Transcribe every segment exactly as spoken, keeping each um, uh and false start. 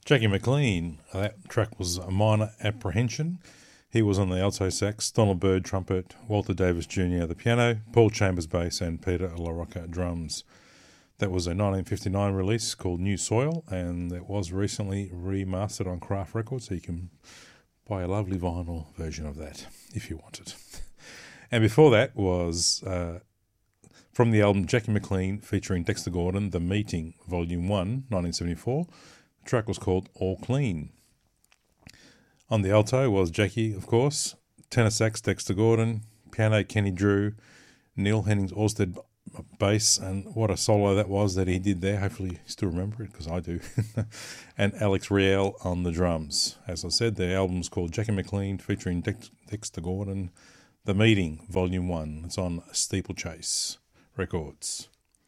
Jackie McLean, that track was A Minor Apprehension. He was on the alto sax, Donald Byrd trumpet, Walter Davis Junior the piano, Paul Chambers bass and Peter LaRocca drums. That was a nineteen fifty-nine release called New Soil, and it was recently remastered on Craft Records, so you can buy a lovely vinyl version of that if you want it. And before that was uh, from the album Jackie McLean featuring Dexter Gordon, The Meeting, Volume one, nineteen seventy-four. The track was called All Clean. On the alto was Jackie, of course, tenor sax Dexter Gordon, piano Kenny Drew, Neil Hennings Orsted bass, and what a solo that was that he did there. Hopefully you still remember it, because I do. And Alex Riel on the drums. As I said, the album's called Jackie McLean featuring Dex- Dexter Gordon, The Meeting, Volume one. It's on Steeplechase Records.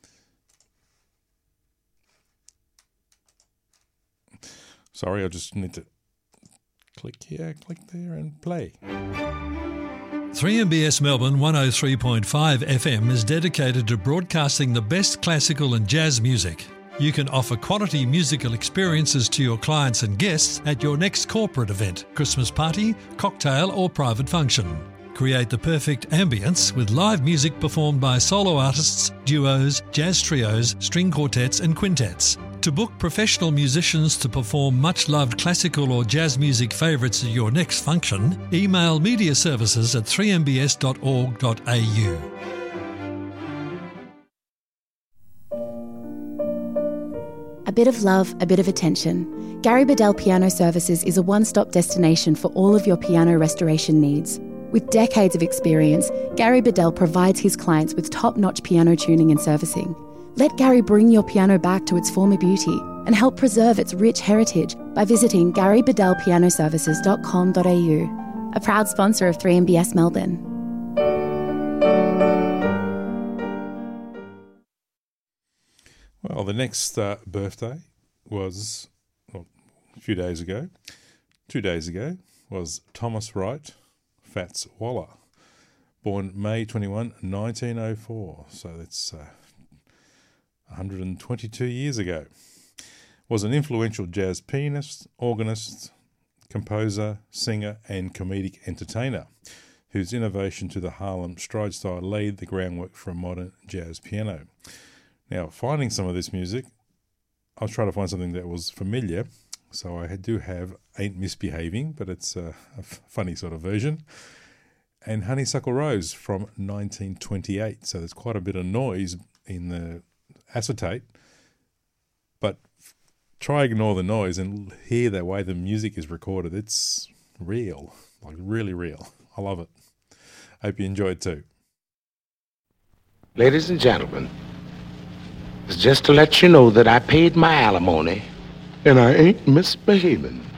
Sorry, I just need to click here, click there and play. three M B S Melbourne one oh three point five F M is dedicated to broadcasting the best classical and jazz music. You can offer quality musical experiences to your clients and guests at your next corporate event, Christmas party, cocktail or private function. Create the perfect ambience with live music performed by solo artists, duos, jazz trios, string quartets and quintets. To book professional musicians to perform much-loved classical or jazz music favourites at your next function, email media services at three m b s dot org dot a u. A bit of love, a bit of attention. Gary Bedell Piano Services is a one-stop destination for all of your piano restoration needs. With decades of experience, Gary Bedell provides his clients with top-notch piano tuning and servicing. Let Gary bring your piano back to its former beauty and help preserve its rich heritage by visiting gary bedell piano services dot com dot a u, a proud sponsor of three M B S Melbourne. Well, the next uh, birthday was, well, a few days ago, two days ago, was Thomas Wright Fats Waller, born May twenty-first, nineteen oh four. So that's Uh, one hundred twenty-two years ago. Was an influential jazz pianist, organist, composer, singer and comedic entertainer whose innovation to the Harlem stride style laid the groundwork for a modern jazz piano. Now, finding some of this music, I was trying to find something that was familiar, so I do have Ain't Misbehaving, but it's a, a funny sort of version, and Honeysuckle Rose from nineteen twenty-eight, so there's quite a bit of noise in the acetate, but try ignore the noise and hear the way the music is recorded. It's real, like really real. I love it. Hope you enjoy it too. Ladies and gentlemen, it's just to let you know that I paid my alimony and I ain't misbehaving.